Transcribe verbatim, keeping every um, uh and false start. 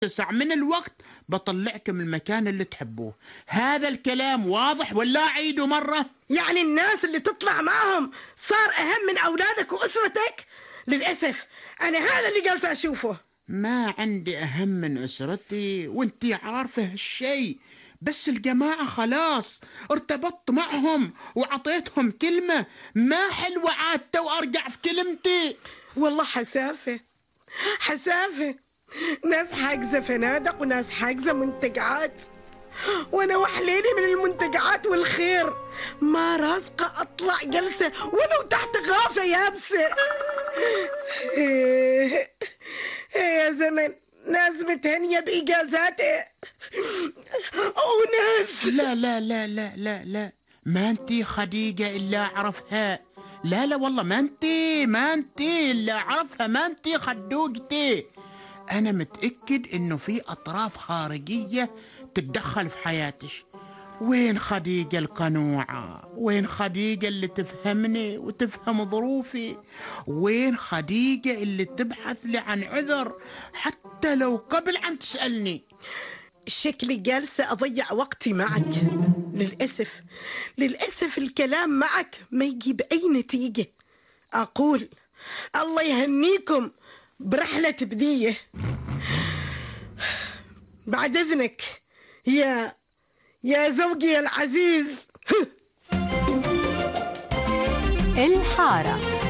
تسع من الوقت بطلعكم من المكان اللي تحبوه. هذا الكلام واضح ولا أعيده مرة؟ يعني الناس اللي تطلع معهم صار أهم من أولادك وأسرتك؟ للأسف أنا هذا اللي قلت أشوفه. ما عندي أهم من أسرتي وانتي عارفة هالشي، بس الجماعة خلاص ارتبطت معهم وعطيتهم كلمة، ما حلوة عاد تو أرجع في كلمتي. والله حسافة حسافة، ناس حاجزة فنادق وناس حاجزة منتجعات، وانا وحليلي من المنتجعات والخير ما رازقة اطلع جلسة ولو تحت غافة يابسة. إيه يا زمن، ناس متهنية بإجازاتي وناس لا لا لا لا لا لا، ما انتي خديجة إلا أعرفها. لا لا والله ما انتي ما انتي اللي أعرفها، ما انتي خدوقتي. أنا متأكد إنه في أطراف خارجية تتدخل في حياتك. وين خديجة القنوعة؟ وين خديجة اللي تفهمني وتفهم ظروفي؟ وين خديجة اللي تبحث لي عن عذر حتى لو قبل أن تسألني؟ شكلي جالسة أضيع وقتي معك. للأسف للأسف الكلام معك ما يجيب أي نتيجة. أقول الله يهنيكم برحلة بدية. بعد إذنك يا يا زوجي العزيز. الحارة.